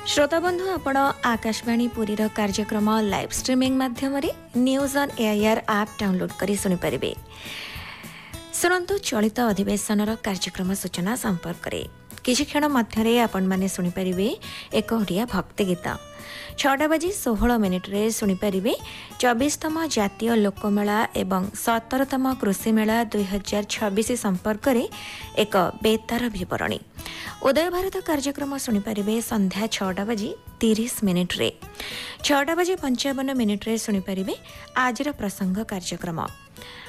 श्रोता बंधु आपण आकाशवाणी पुरीर कार्यक्रम लाइव स्ट्रीमिंग माध्यम news on AIR app download करी सुनि परिबे। सुनंतु चलित अधिवेशनर कार्यक्रम सूचना संपर्क रे किछि क्षण मध्यरे आपण माने सुनि परिबे एक ओडिया भक्ति गीत 6:16 रे सुनि परिबे 24तम जातीय लोकमेला एवं 17तम कृषि मेला 2026 संपर्क रे एक बेतार विवरणी। उदय भारत कार्यक्रम सुनि परिबे संध्या 6:30 रे 6:55 रे सुनि परिबे आजिर प्रसंग कार्यक्रम।